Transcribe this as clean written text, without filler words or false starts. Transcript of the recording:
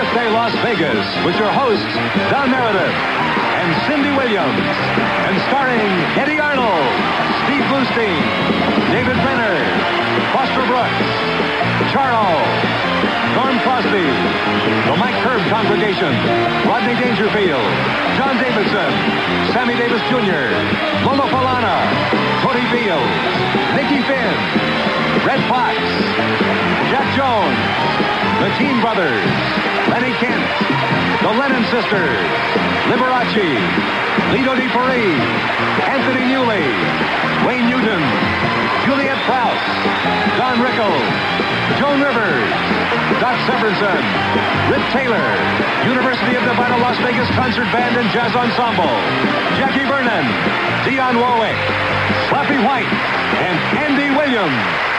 Birthday Las Vegas with your hosts, Don Meredith and Cindy Williams. And starring Eddie Arnold, Steve Bluestein, David Brenner, Foster Brooks, Charles, Norm Crosby, the Mike Herb Congregation, Rodney Dangerfield, John Davidson, Sammy Davis Jr., Lola Falana, Tony Beals, Nicky Finn, Red Fox, Jack Jones, the Teen Brothers, Lenny Kent, the Lennon Sisters, Liberace, Lido Di Paris, Anthony Newley, Wayne Newton, Juliet Prowse, Don Rickles, Joan Rivers, Doc Severinsen, Rip Taylor, University of Nevada, Las Vegas Concert Band and Jazz Ensemble, Jackie Vernon, Dionne Warwick, Slappy White, and Andy Williams.